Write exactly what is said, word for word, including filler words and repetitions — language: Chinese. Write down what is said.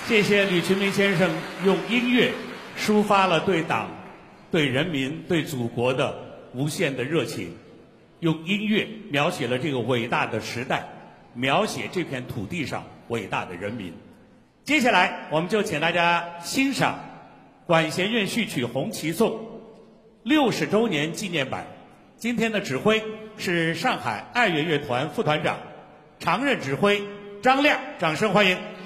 谢谢吕群明先生用音乐抒发了对党、对人民、对祖国的无限的热情，用音乐描写了这个伟大的时代，描写这片土地上伟大的人民。接下来，我们就请大家欣赏管弦乐序曲《红旗颂》六十周年纪念版。今天的指挥是上海爱乐乐团副团长、常任指挥张亮，掌声欢迎。